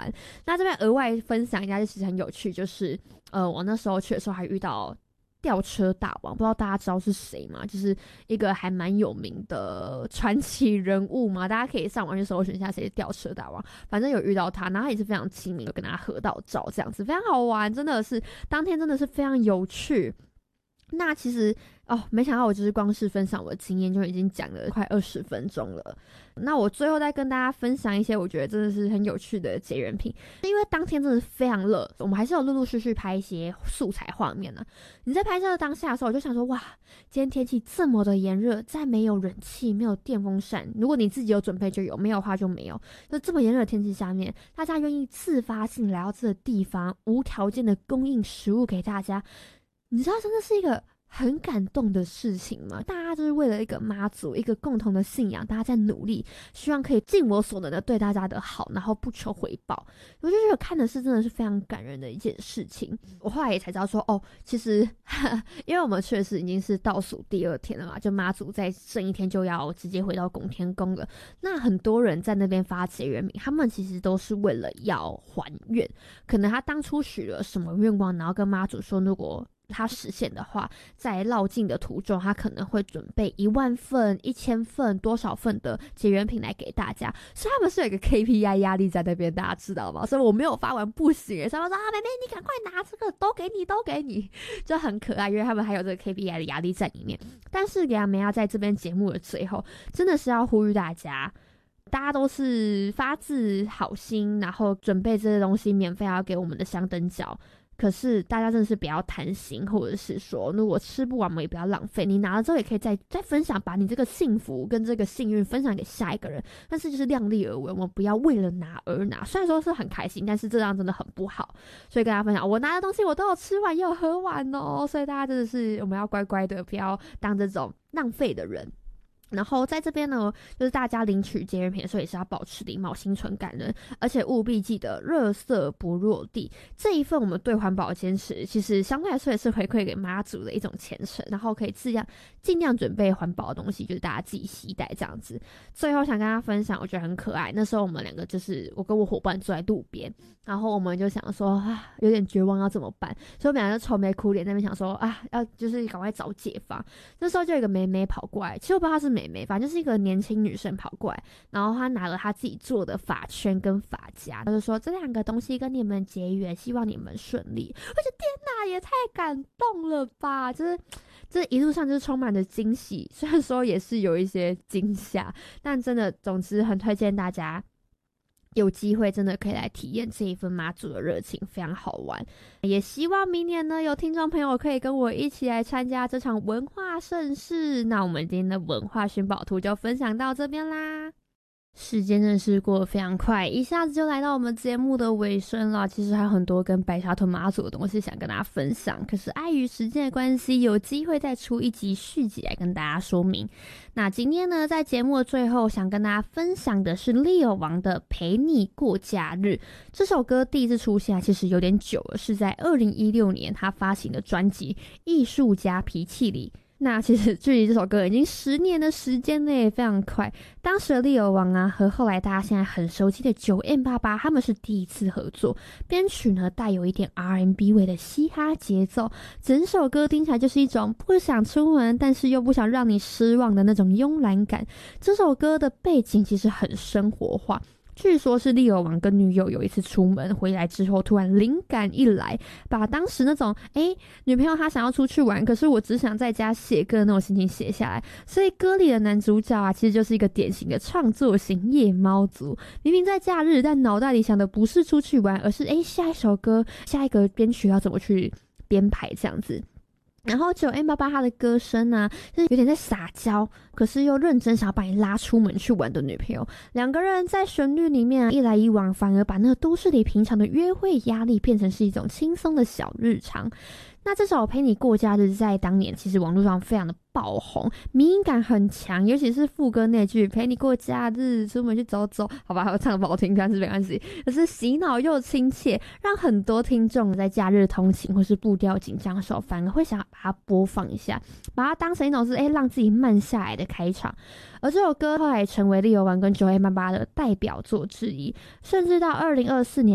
玩。那这边额外分享一下，就其实很有趣，就是我那时候去的时候还遇到吊车大王，不知道大家知道是谁吗？就是一个还蛮有名的传奇人物嘛，大家可以上网去搜寻一下谁是吊车大王。反正有遇到他，然后他也是非常亲民，有跟他合到照，这样子非常好玩，真的是当天真的是非常有趣。那其实没想到我就是光是分享我的经验就已经讲了快20分钟了。那我最后再跟大家分享一些我觉得真的是很有趣的结缘品，因为当天真的是非常热，我们还是有陆陆续续拍一些素材画面啊。你在拍摄的当下的时候，我就想说，哇，今天天气这么的炎热，在没有冷气、没有电风扇，如果你自己有准备就有，没有的话就没有。就这么炎热的天气下面，大家愿意自发性来到这个地方，无条件的供应食物给大家，你知道真的是一个很感动的事情吗？大家就是为了一个妈祖，一个共同的信仰，大家在努力，希望可以尽我所能的对大家的好，然后不求回报。我就觉得看的是真的是非常感人的一件事情。我后来也才知道说，其实因为我们确实已经是倒数第2天了嘛，就妈祖在剩1天就要直接回到拱天宫了。那很多人在那边发结缘品，他们其实都是为了要还愿，可能他当初许了什么愿望，然后跟妈祖说，如果他实现的话，在绕境的途中，他可能会准备10000份、1000份、多少份的结缘品来给大家，所以他们是有一个 KPI 压力在那边，大家知道吗？所以我没有发完不行，他们说妹妹你赶快拿这个，都给你，就很可爱，因为他们还有这个 KPI 的压力在里面。但是给他们要在这边节目的最后，真的是要呼吁大家都是发自好心，然后准备这些东西免费要给我们的香灯脚。可是大家真的是不要贪心，或者是说如果吃不完我们也不要浪费，你拿了之后也可以再分享，把你这个幸福跟这个幸运分享给下一个人，但是就是量力而为，我们不要为了拿而拿。虽然说是很开心，但是这样真的很不好，所以跟大家分享，我拿的东西我都有吃完也有喝完哦，所以大家真的是我们要乖乖的，不要当这种浪费的人。然后在这边呢，就是大家领取结缘品的时候也是要保持礼貌，心存感恩，而且务必记得垃圾不落地。这一份我们对环保的坚持，其实相对来说也是回馈给妈祖的一种虔诚，然后可以尽量准备环保的东西，就是大家自己携带这样子。最后想跟大家分享，我觉得很可爱。那时候我们2个就是我跟我伙伴坐在路边，然后我们就想说有点绝望要怎么办，所以我们2个就愁眉苦脸在那边想说要就是赶快找解放。那时候就有一个妹妹跑过来，其实我不知道她是妹妹，反正就是一个年轻女生跑过来，然后她拿了她自己做的发圈跟发夹，她就说这2个东西跟你们结缘，希望你们顺利。我觉得天哪，也太感动了吧！就是这一路上就是充满着惊喜，虽然说也是有一些惊吓，但真的总之很推荐大家有机会真的可以来体验这一份妈祖的热情，非常好玩。也希望明年呢有听众朋友可以跟我一起来参加这场文化盛事。那我们今天的文化寻宝图就分享到这边啦。时间真的是过得非常快，一下子就来到我们节目的尾声了。其实还有很多跟白沙屯妈祖的东西想跟大家分享，可是碍于时间的关系，有机会再出一集续集来跟大家说明。那今天呢，在节目的最后想跟大家分享的是Leo王的陪你过假日。这首歌第一次出现其实有点久了，是在2016年他发行的专辑《艺术家脾气》里。那其实距离这首歌已经10年的时间呢，非常快。当时的Leo王和后来大家现在很熟悉的9M88他们是第一次合作，编曲呢带有一点 R&B 味的嘻哈节奏，整首歌听起来就是一种不想出门但是又不想让你失望的那种慵懒感。这首歌的背景其实很生活化，据说是Leo王跟女友有一次出门回来之后，突然灵感一来，把当时那种女朋友她想要出去玩，可是我只想在家写歌的那种心情写下来。所以歌里的男主角其实就是一个典型的创作型夜猫族，明明在假日，但脑袋里想的不是出去玩，而是下一首歌下一个编曲要怎么去编排这样子。然后9M88他的歌声就是有点在撒娇，可是又认真想要把你拉出门去玩的女朋友。2个人在旋律里面一来一往，反而把那个都市里平常的约会压力变成是一种轻松的小日常。那这首陪你过假日在当年其实网络上非常的爆红，民音感很强，尤其是副歌那句陪你过假日出门去走走，好吧我唱得不好听但是没关系，可是洗脑又亲切，让很多听众在假日通勤或是步调紧张的时候反而会想把它播放一下，把它当成一种是让自己慢下来的开场。而这首歌后来成为Leo王跟9M88的代表作之一，甚至到2024年